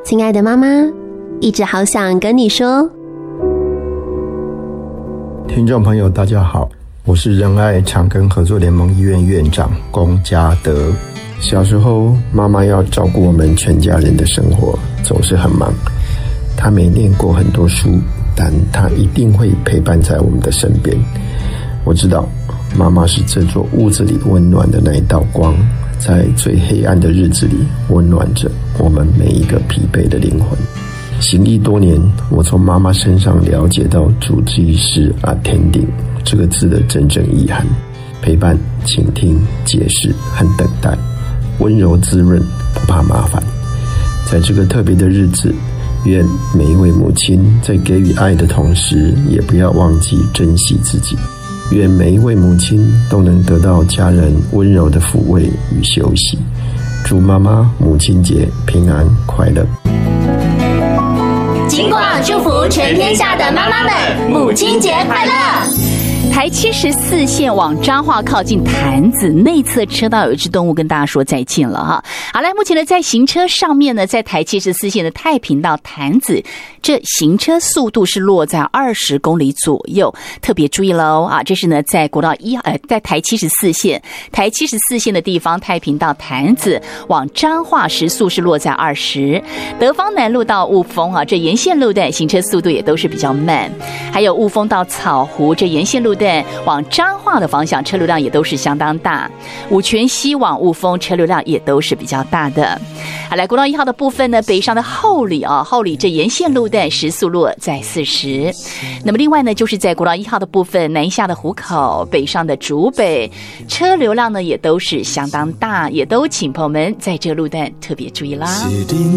亲爱的妈妈，一直好想跟你说。 听众朋友大家好，我是仁爱长庚合作联盟医院院长龚家德。小时候妈妈要照顾我们全家人的生活，总是很忙。她没念过很多书，但她一定会陪伴在我们的身边。我知道妈妈是这座屋子里温暖的那一道光，在最黑暗的日子里温暖着我们每一个疲惫的灵魂。行医多年，我从妈妈身上了解到主治医师 attending 这个字的真正意涵：陪伴、倾听、解释和等待，温柔滋润，不怕麻烦。在这个特别的日子，愿每一位母亲在给予爱的同时，也不要忘记珍惜自己。愿每一位母亲都能得到家人温柔的抚慰与休息。祝妈妈母亲节平安快乐。 金广祝福全天下的妈妈们，母亲节快乐！ 台74线往彰化靠近潭子内侧车道有一只动物跟大家说再见了哈。好来，目前呢在行车上面呢，在台74线的太平到潭子，这行车速度是落在20公里左右，特别注意喽啊！这是呢在国道在台74线的地方，太平到潭子往彰化时速是落在20，德芳南路到雾峰啊，这沿线路段行车速度也都是比较慢，还有雾峰到草湖这沿线路段往彰化的方向车流量也都是相当大，五权西往雾峰车流量也都是比较大的。好来，国道1号的部分呢，北上的后里这沿线路段时速落在40。那么另外呢，就是在国道1号的部分，南下的湖口，北上的竹北车流量呢也都是相当大，也都请朋友们在这个路段特别注意啦。